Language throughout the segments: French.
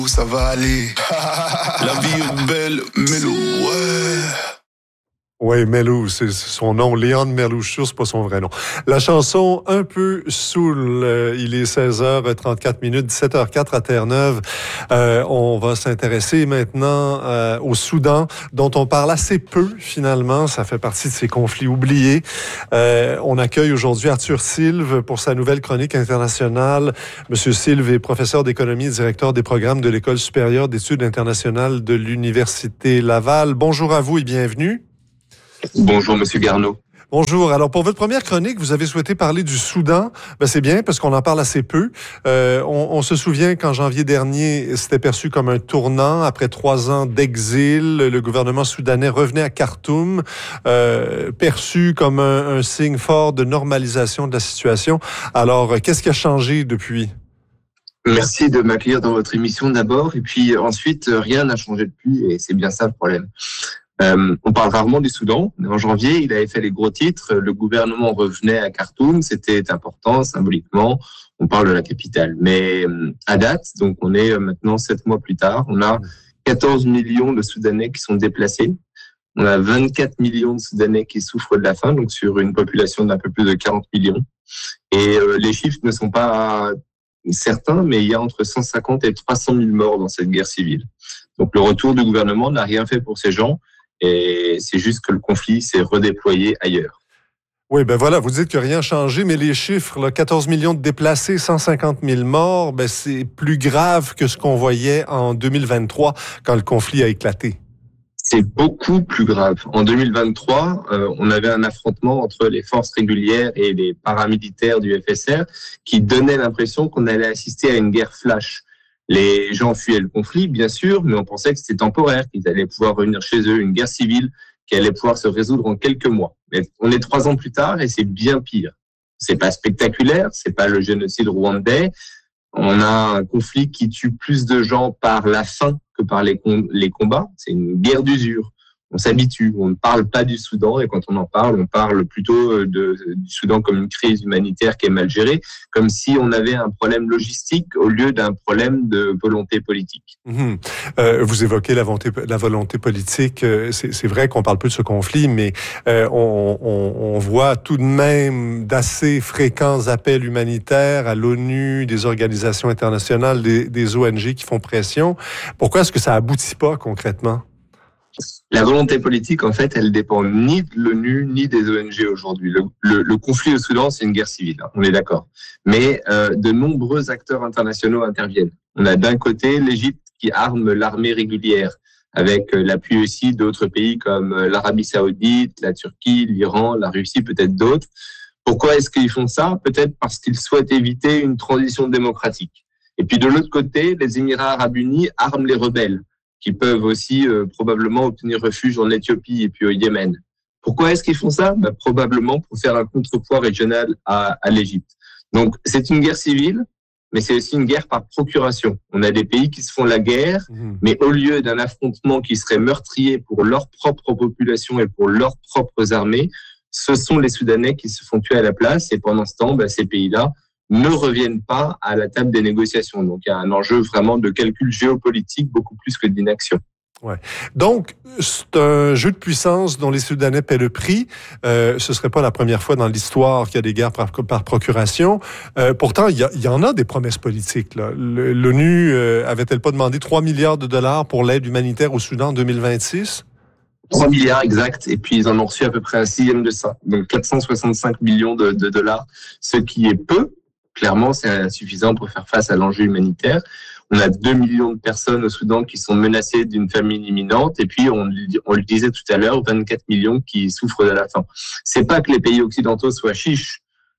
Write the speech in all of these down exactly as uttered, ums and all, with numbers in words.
Où ça va aller? La vie est belle, Melou, ouais. Oui, Melou, c'est son nom. Léon Merlou, je suis sûr, c'est pas son vrai nom. La chanson Un peu saoul. Euh, il est seize heures trente-quatre minutes, dix-sept heures quatre à Terre-Neuve. Euh, on va s'intéresser maintenant euh, au Soudan, dont on parle assez peu, finalement. Ça fait partie de ces conflits oubliés. Euh, on accueille aujourd'hui Arthur Silve pour sa nouvelle chronique internationale. Monsieur Silve est professeur d'économie et directeur des programmes de l'École supérieure d'études internationales de l'Université Laval. Bonjour à vous et bienvenue. Bonjour, Monsieur Garneau. Bonjour. Alors, pour votre première chronique, vous avez souhaité parler du Soudan. Ben, c'est bien parce qu'on en parle assez peu. Euh, on, on se souvient qu'en janvier dernier, c'était perçu comme un tournant. Après trois ans d'exil, le gouvernement soudanais revenait à Khartoum, euh, perçu comme un, un signe fort de normalisation de la situation. Alors, qu'est-ce qui a changé depuis? Merci de m'accueillir dans votre émission d'abord. Et puis ensuite, rien n'a changé depuis et c'est bien ça le problème. Euh, on parle rarement du Soudan. En janvier, il avait fait les gros titres. Le gouvernement revenait à Khartoum. C'était important, symboliquement. On parle de la capitale. Mais à date, donc on est maintenant sept mois plus tard, on a quatorze millions de Soudanais qui sont déplacés. On a vingt-quatre millions de Soudanais qui souffrent de la faim, donc sur une population d'un peu plus de quarante millions. Et euh, les chiffres ne sont pas certains, mais il y a entre cent cinquante et trois cent mille morts dans cette guerre civile. Donc le retour du gouvernement n'a rien fait pour ces gens. Et c'est juste que le conflit s'est redéployé ailleurs. Oui, ben voilà, vous dites que rien n'a changé, mais les chiffres, là, quatorze millions de déplacés, cent cinquante mille morts, ben c'est plus grave que ce qu'on voyait en deux mille vingt-trois quand le conflit a éclaté. C'est beaucoup plus grave. En deux mille vingt-trois, euh, on avait un affrontement entre les forces régulières et les paramilitaires du F S R qui donnait l'impression qu'on allait assister à une guerre flash. Les gens fuyaient le conflit, bien sûr, mais on pensait que c'était temporaire, qu'ils allaient pouvoir revenir chez eux, une guerre civile qui allait pouvoir se résoudre en quelques mois. Mais on est trois ans plus tard et c'est bien pire. C'est pas spectaculaire, c'est pas le génocide rwandais. On a un conflit qui tue plus de gens par la faim que par les, com- les combats. C'est une guerre d'usure. On s'habitue, on ne parle pas du Soudan et quand on en parle, on parle plutôt de, du Soudan comme une crise humanitaire qui est mal gérée, comme si on avait un problème logistique au lieu d'un problème de volonté politique. Mmh. Euh, vous évoquez la volonté, la volonté politique. C'est, c'est vrai qu'on parle peu de ce conflit, mais euh, on, on, on voit tout de même d'assez fréquents appels humanitaires à l'ONU, des organisations internationales, des, des O N G qui font pression. Pourquoi est-ce que ça aboutit pas concrètement? La volonté politique, en fait, elle dépend ni de l'ONU ni des O N G aujourd'hui. Le, le, le conflit au Soudan, c'est une guerre civile, hein, on est d'accord. Mais euh, de nombreux acteurs internationaux interviennent. On a d'un côté l'Égypte qui arme l'armée régulière, avec euh, l'appui aussi d'autres pays comme euh, l'Arabie Saoudite, la Turquie, l'Iran, la Russie, peut-être d'autres. Pourquoi est-ce qu'ils font ça? Peut-être parce qu'ils souhaitent éviter une transition démocratique. Et puis de l'autre côté, les Émirats arabes unis arment les rebelles, qui peuvent aussi euh, probablement obtenir refuge en Éthiopie et puis au Yémen. Pourquoi est-ce qu'ils font ça? Bah, probablement pour faire un contrepoids régional à, à l'Égypte. Donc c'est une guerre civile, mais c'est aussi une guerre par procuration. On a des pays qui se font la guerre, mmh. mais au lieu d'un affrontement qui serait meurtrier pour leur propre population et pour leurs propres armées, ce sont les Soudanais qui se font tuer à la place. Et pendant ce temps, bah, ces pays-là ne reviennent pas à la table des négociations. Donc, il y a un enjeu vraiment de calcul géopolitique beaucoup plus que d'inaction. Ouais. Donc, c'est un jeu de puissance dont les Soudanais paient le prix. Euh, ce serait pas la première fois dans l'histoire qu'il y a des guerres par, par procuration. Euh, pourtant, il y, a, il y en a des promesses politiques, là. Le, L'ONU euh, avait-elle pas demandé trois milliards de dollars pour l'aide humanitaire au Soudan en deux mille vingt-six? trois milliards exact, et puis ils en ont reçu à peu près un sixième de ça. Donc, quatre cent soixante-cinq millions de, de dollars, ce qui est peu. Clairement, c'est insuffisant pour faire face à l'enjeu humanitaire. On a deux millions de personnes au Soudan qui sont menacées d'une famine imminente. Et puis, on, on le disait tout à l'heure, vingt-quatre millions qui souffrent de la faim. C'est pas que les pays occidentaux soient chiches,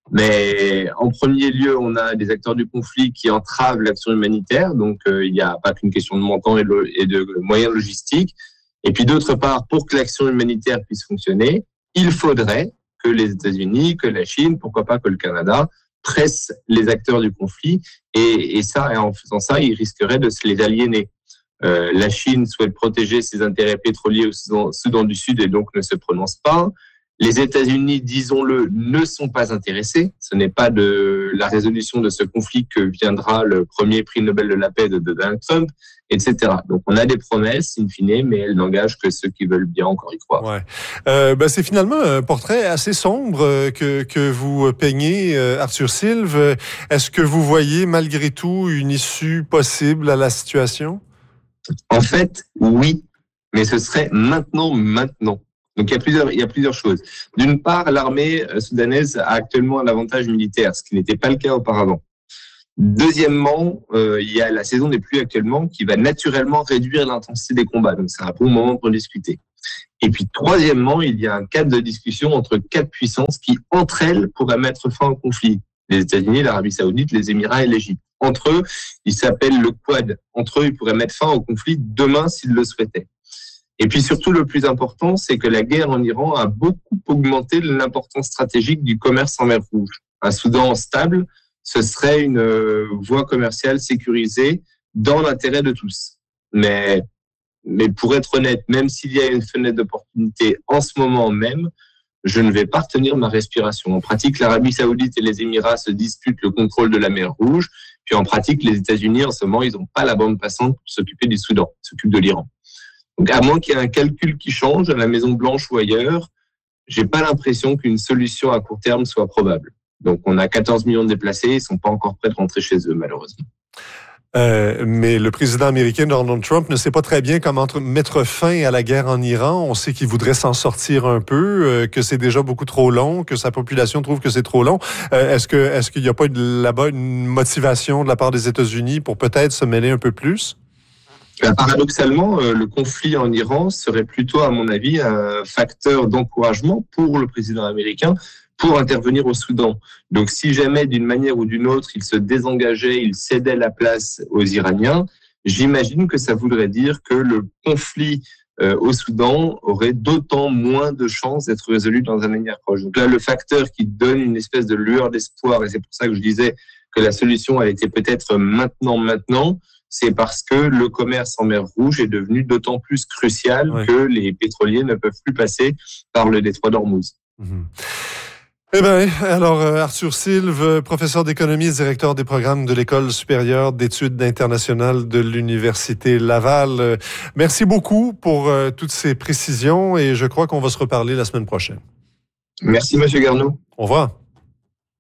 mais en premier lieu, on a des acteurs du conflit qui entravent l'action humanitaire. Donc, euh, il n'y a pas qu'une question de montant et de, et de moyens logistiques. Et puis, d'autre part, pour que l'action humanitaire puisse fonctionner, il faudrait que les États-Unis, que la Chine, pourquoi pas que le Canada, pressent les acteurs du conflit, et, et ça, et en faisant ça, ils risqueraient de se les aliéner. Euh, la Chine souhaite protéger ses intérêts pétroliers au Soudan, Soudan du Sud et donc ne se prononce pas. Les États-Unis, disons-le, ne sont pas intéressés. Ce n'est pas de la résolution de ce conflit que viendra le premier prix Nobel de la paix de Donald Trump, et cetera. Donc, on a des promesses, in fine, mais elles n'engagent que ceux qui veulent bien encore y croire. Ouais. Euh, ben, c'est finalement un portrait assez sombre que, que vous peignez, Arthur Silve. Est-ce que vous voyez, malgré tout, une issue possible à la situation? En fait, oui, mais ce serait maintenant, maintenant. Donc, il y a plusieurs, il y a plusieurs choses. D'une part, l'armée soudanaise a actuellement un avantage militaire, ce qui n'était pas le cas auparavant. Deuxièmement, euh, il y a la saison des pluies actuellement qui va naturellement réduire l'intensité des combats. Donc, c'est un bon moment pour discuter. Et puis, troisièmement, il y a un cadre de discussion entre quatre puissances qui, entre elles, pourraient mettre fin au conflit. Les États-Unis, l'Arabie Saoudite, les Émirats et l'Égypte. Entre eux, il s'appelle le Quad. Entre eux, ils pourraient mettre fin au conflit demain s'ils le souhaitaient. Et puis surtout, le plus important, c'est que la guerre en Iran a beaucoup augmenté l'importance stratégique du commerce en mer Rouge. Un Soudan stable, ce serait une voie commerciale sécurisée dans l'intérêt de tous. Mais, mais pour être honnête, même s'il y a une fenêtre d'opportunité en ce moment même, je ne vais pas retenir ma respiration. En pratique, l'Arabie Saoudite et les Émirats se disputent le contrôle de la mer Rouge. Puis en pratique, les États-Unis, en ce moment, ils n'ont pas la bande passante pour s'occuper du Soudan, s'occupent de l'Iran. Donc, à moins qu'il y ait un calcul qui change à la Maison-Blanche ou ailleurs, j'ai pas l'impression qu'une solution à court terme soit probable. Donc, on a quatorze millions de déplacés, ils sont pas encore prêts de rentrer chez eux, malheureusement. Euh, mais le président américain Donald Trump ne sait pas très bien comment mettre fin à la guerre en Iran. On sait qu'il voudrait s'en sortir un peu, euh, que c'est déjà beaucoup trop long, que sa population trouve que c'est trop long. Euh, est-ce que est-ce qu'il n'y a pas là-bas une motivation de la part des États-Unis pour peut-être se mêler un peu plus? Paradoxalement, le conflit en Iran serait plutôt, à mon avis, un facteur d'encouragement pour le président américain pour intervenir au Soudan. Donc, si jamais, d'une manière ou d'une autre, il se désengageait, il cédait la place aux Iraniens, j'imagine que ça voudrait dire que le conflit euh, au Soudan aurait d'autant moins de chances d'être résolu dans un avenir proche. Donc là, le facteur qui donne une espèce de lueur d'espoir, et c'est pour ça que je disais que la solution, elle était peut-être maintenant, maintenant, c'est parce que le commerce en mer Rouge est devenu d'autant plus crucial ouais. que les pétroliers ne peuvent plus passer par le détroit d'Ormuz. Mmh. Eh bien, alors Arthur Silve, professeur d'économie et directeur des programmes de l'École supérieure d'études internationales de l'Université Laval. Merci beaucoup pour euh, toutes ces précisions et je crois qu'on va se reparler la semaine prochaine. Merci, M. Garneau. Au revoir.